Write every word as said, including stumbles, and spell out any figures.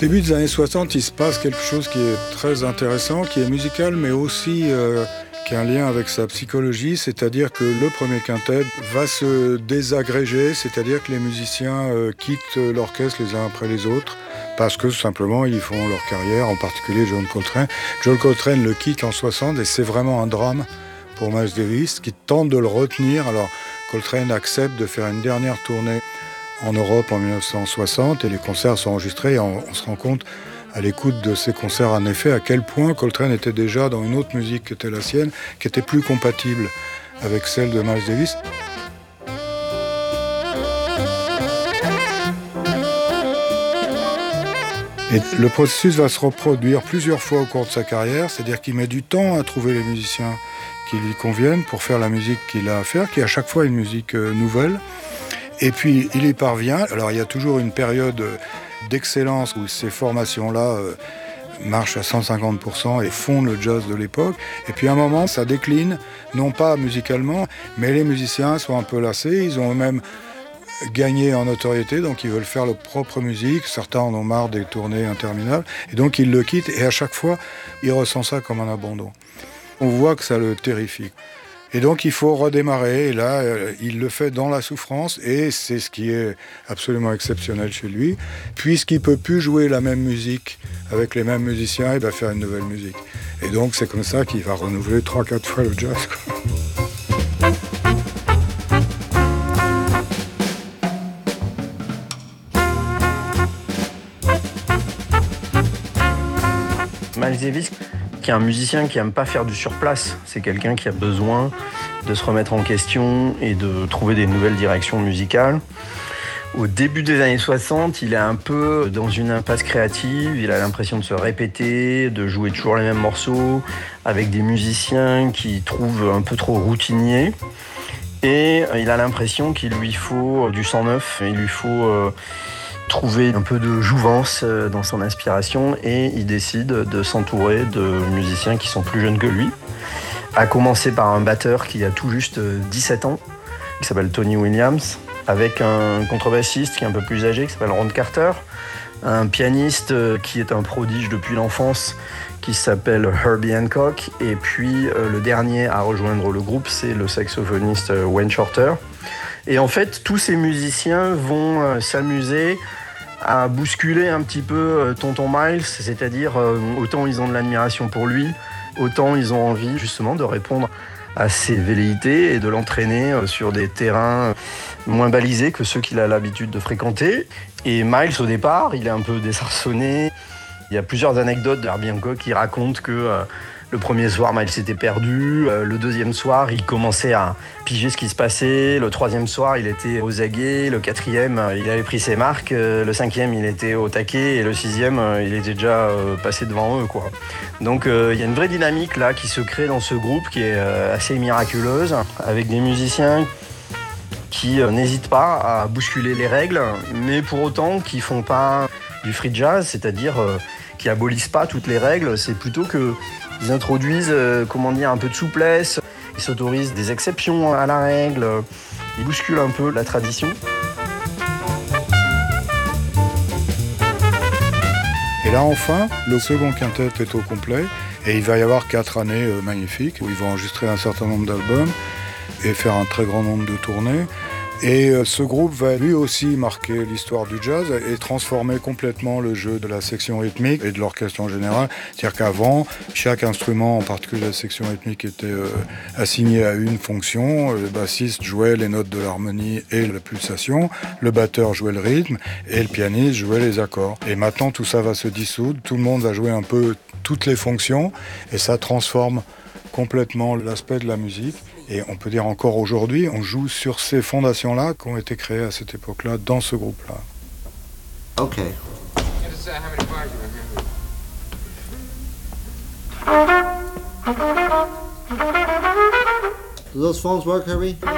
Début des années soixante, il se passe quelque chose qui est très intéressant, qui est musical, mais aussi euh, qui a un lien avec sa psychologie, c'est-à-dire que le premier quintet va se désagréger, c'est-à-dire que les musiciens euh, quittent l'orchestre les uns après les autres, parce que simplement ils font leur carrière, en particulier John Coltrane. John Coltrane le quitte en soixante et c'est vraiment un drame pour Miles Davis qui tente de le retenir. Alors Coltrane accepte de faire une dernière tournée en Europe en dix-neuf cent soixante et les concerts sont enregistrés et on, on se rend compte à l'écoute de ces concerts en effet à quel point Coltrane était déjà dans une autre musique qui était la sienne, qui était plus compatible avec celle de Miles Davis. Et le processus va se reproduire plusieurs fois au cours de sa carrière, c'est-à-dire qu'il met du temps à trouver les musiciens qui lui conviennent pour faire la musique qu'il a à faire, qui est à chaque fois une musique nouvelle. Et puis, il y parvient. Alors, il y a toujours une période d'excellence où ces formations-là euh, marchent à cent cinquante pour cent et font le jazz de l'époque. Et puis, à un moment, ça décline, non pas musicalement, mais les musiciens sont un peu lassés. Ils ont eux-mêmes gagné en notoriété, donc ils veulent faire leur propre musique. Certains en ont marre des tournées interminables. Et donc, ils le quittent. Et à chaque fois, il ressent ça comme un abandon. On voit que ça le terrifie. Et donc il faut redémarrer, et là euh, il le fait dans la souffrance, et c'est ce qui est absolument exceptionnel chez lui, puisqu'il ne peut plus jouer la même musique avec les mêmes musiciens, il va faire une nouvelle musique. Et donc c'est comme ça qu'il va renouveler trois quatre fois le jazz, quoi. Miles Davis, qui est un musicien qui n'aime pas faire du surplace, c'est quelqu'un qui a besoin de se remettre en question et de trouver des nouvelles directions musicales. Au début des années soixante, il est un peu dans une impasse créative, il a l'impression de se répéter, de jouer toujours les mêmes morceaux, avec des musiciens qu'il trouve un peu trop routiniers. Et il a l'impression qu'il lui faut du sang neuf, il lui faut euh, trouver un peu de jouvence dans son inspiration, et il décide de s'entourer de musiciens qui sont plus jeunes que lui. À commencer par un batteur qui a tout juste dix-sept ans, qui s'appelle Tony Williams, avec un contrebassiste qui est un peu plus âgé, qui s'appelle Ron Carter, un pianiste qui est un prodige depuis l'enfance, qui s'appelle Herbie Hancock, et puis le dernier à rejoindre le groupe, c'est le saxophoniste Wayne Shorter. Et en fait, tous ces musiciens vont s'amuser à bousculer un petit peu Tonton Miles, c'est-à-dire autant ils ont de l'admiration pour lui, autant ils ont envie justement de répondre à ses velléités et de l'entraîner sur des terrains moins balisés que ceux qu'il a l'habitude de fréquenter. Et Miles, au départ, il est un peu désarçonné. Il y a plusieurs anecdotes d'Herbie Hancock qui racontent que euh, le premier soir, Miles s'était perdu. Euh, le deuxième soir, il commençait à piger ce qui se passait. Le troisième soir, il était aux aguets. Le quatrième, euh, il avait pris ses marques. Euh, le cinquième, il était au taquet. Et le sixième, euh, il était déjà euh, passé devant eux, quoi. Donc, euh, il y a une vraie dynamique là qui se crée dans ce groupe qui est euh, assez miraculeuse, avec des musiciens qui euh, n'hésitent pas à bousculer les règles, mais pour autant qui font pas du free jazz, c'est-à-dire euh, qui abolissent pas toutes les règles. C'est plutôt qu'ils introduisent, euh, comment dire, un peu de souplesse. Ils s'autorisent des exceptions à la règle. Ils bousculent un peu la tradition. Et là, enfin, le second quintet est au complet. Et il va y avoir quatre années euh, magnifiques où ils vont enregistrer un certain nombre d'albums et faire un très grand nombre de tournées. Et euh, ce groupe va lui aussi marquer l'histoire du jazz et transformer complètement le jeu de la section rythmique et de l'orchestre en général. C'est-à-dire qu'avant, chaque instrument, en particulier la section rythmique, était euh, assigné à une fonction. Le bassiste jouait les notes de l'harmonie et la pulsation, le batteur jouait le rythme et le pianiste jouait les accords. Et maintenant, tout ça va se dissoudre, tout le monde va jouer un peu toutes les fonctions et ça transforme complètement l'aspect de la musique. Et on peut dire encore aujourd'hui, on joue sur ces fondations-là qui ont été créées à cette époque-là, dans ce groupe-là. Ok. Do those phones work, Herbie?